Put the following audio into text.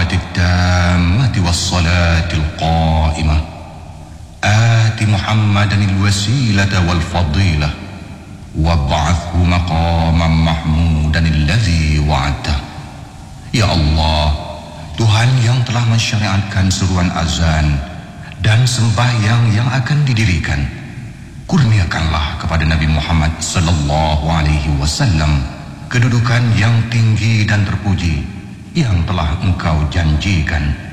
الدعوة التامة والصلاة القائمة آت محمدا الوسيلة والفضيلة وابعثه مقاما محمودا الذي وعدته. Ya Allah, Tuhan yang telah mensyariatkan seruan azan dan sembahyang yang akan didirikan, kurniakanlah kepada Nabi Muhammad sallallahu alaihi wasallam kedudukan yang tinggi dan terpuji yang telah Engkau janjikan.